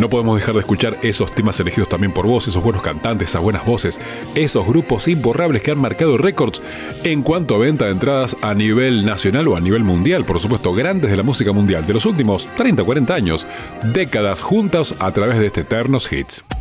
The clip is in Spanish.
No podemos dejar de escuchar esos temas elegidos también por vos, esos buenos cantantes, esas buenas voces, esos grupos imborrables que han marcado récords en cuanto a venta de entradas a nivel nacional o a nivel mundial, por supuesto, grandes de la música mundial de los últimos 30 o 40 años, décadas juntas a través de este Eternos Hits.